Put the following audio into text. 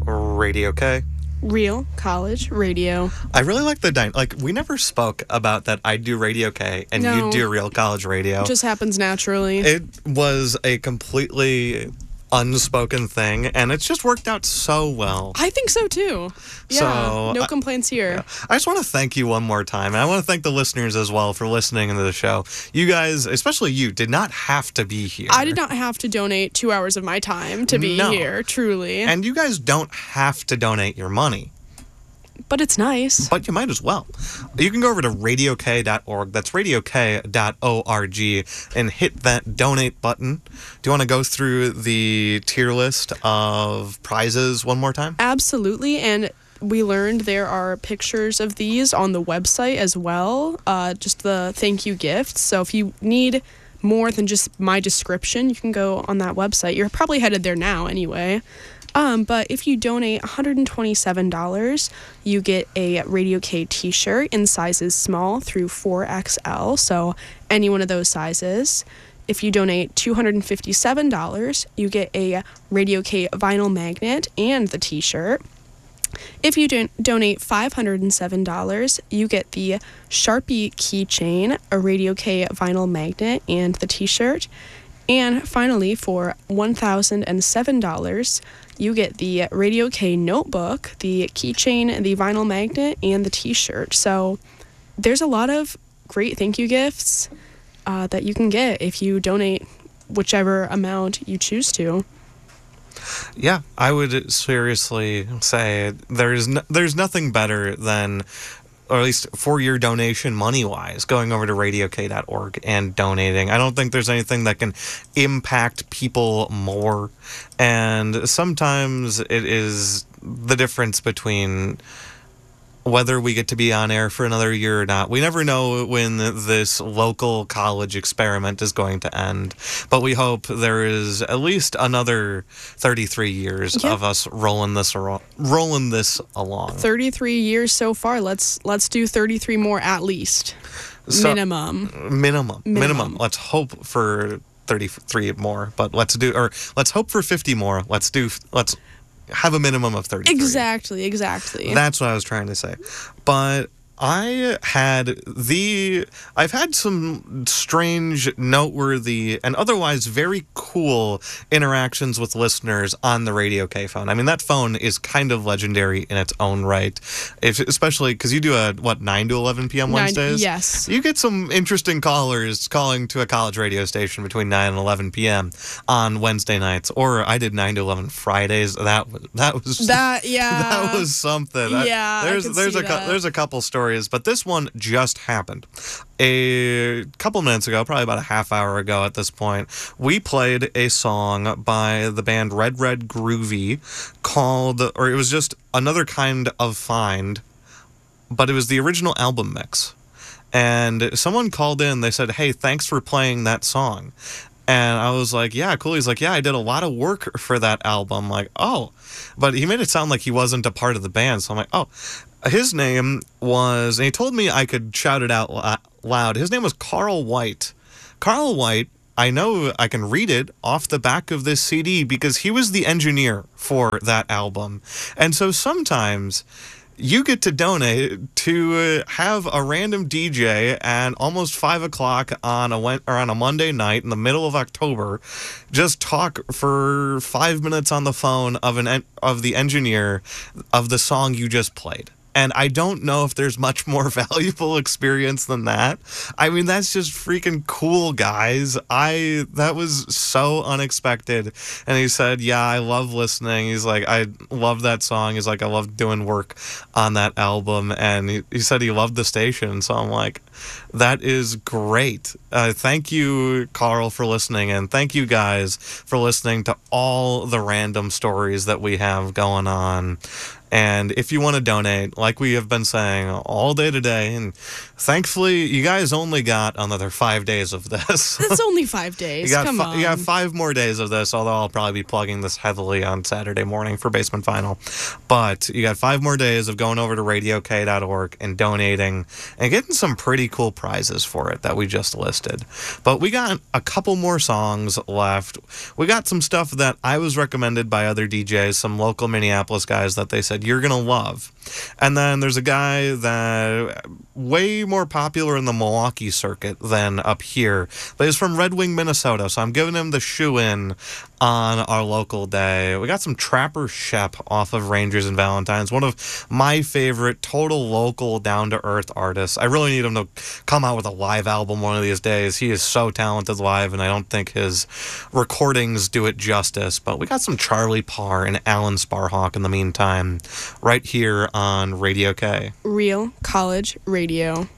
Radio K. Real College Radio. I really like we never spoke about that. I do Radio K and you do Real College Radio. It just happens naturally. It was a completely unspoken thing, and it's just worked out so well. I think so too. Yeah, so, no complaints here. Yeah. I just want to thank you one more time, and I want to thank the listeners as well for listening to the show. You guys, especially you, did not have to be here. I did not have to donate 2 hours of my time to be here, truly. And you guys don't have to donate your money. But it's nice. But you might as well. You can go over to radiok.org. That's radiok.org and hit that donate button. Do you want to go through the tier list of prizes one more time? Absolutely. And we learned there are pictures of these on the website as well. Just the thank you gifts. So if you need more than just my description, you can go on that website. You're probably headed there now anyway. But if you donate $127, you get a Radio K t-shirt in sizes small through 4XL, so any one of those sizes. If you donate $257, you get a Radio K vinyl magnet and the t-shirt. If you donate $507, you get the Sharpie keychain, a Radio K vinyl magnet, and the t-shirt. And finally, for $1,007, you get the Radio K notebook, the keychain, the vinyl magnet, and the t-shirt. So there's a lot of great thank you gifts that you can get if you donate whichever amount you choose to. Yeah, I would seriously say there's nothing better than, or at least for your donation money-wise, going over to radiok.org and donating. I don't think there's anything that can impact people more. And sometimes it is the difference between whether we get to be on air for another year or not. We never know when this local college experiment is going to end, but we hope there is at least another 33 years of us rolling this along. 33 years so far. Let's do 33 more at least. Minimum. Let's hope for 33 more, but let's hope for 50 more. Let's have a minimum of 33. Exactly. That's what I was trying to say. But I've had some strange, noteworthy, and otherwise very cool interactions with listeners on the Radio K phone. I mean, that phone is kind of legendary in its own right, especially because you do 9 to 11 p.m. Wednesdays? Yes. You get some interesting callers calling to a college radio station between 9 and 11 p.m. on Wednesday nights, or I did 9 to 11 Fridays. That was something. There's a couple stories. But this one just happened. A couple minutes ago, probably about a half hour ago at this point, we played a song by the band Red Red Groovy it was just Another Kind of Find, but it was the original album mix. And someone called in, they said, "Hey, thanks for playing that song." And I was like, yeah, cool. He's like, yeah, I did a lot of work for that album. I'm like, oh. But he made it sound like he wasn't a part of the band. So I'm like, oh. His name was, and he told me I could shout it out loud. His name was Carl White. Carl White, I know I can read it off the back of this CD because he was the engineer for that album. And so sometimes you get to donate to have a random DJ at almost 5 o'clock on a Monday night in the middle of October just talk for 5 minutes on the phone of the engineer of the song you just played. And I don't know if there's much more valuable experience than that. I mean, that's just freaking cool, guys. That was so unexpected. And he said, yeah, I love listening. He's like, I love that song. He's like, I love doing work on that album. And he said he loved the station. So I'm like, that is great. Thank you, Carl, for listening. And thank you guys for listening to all the random stories that we have going on. And if you want to donate, like we have been saying all day today, and thankfully you guys only got another 5 days of this. That's only 5 days. Come on. You got 5 more days of this, although I'll probably be plugging this heavily on Saturday morning for Basement Final. But you got 5 more days of going over to radiok.org and donating and getting some pretty pretty cool prizes for it that we just listed. But we got a couple more songs left. We got some stuff that I was recommended by other DJs, some local Minneapolis guys that they said, you're going to love. And then there's a guy that way more popular in the Milwaukee circuit than up here, but he's from Red Wing, Minnesota, so I'm giving him the shoe-in on our local day. We got some Trapper Shep off of Rangers and Valentines, one of my favorite total local down-to-earth artists. I really need him to come out with a live album one of these days. He is so talented live, and I don't think his recordings do it justice, but we got some Charlie Parr and Alan Sparhawk in the meantime, right here on Radio K. Real College Radio.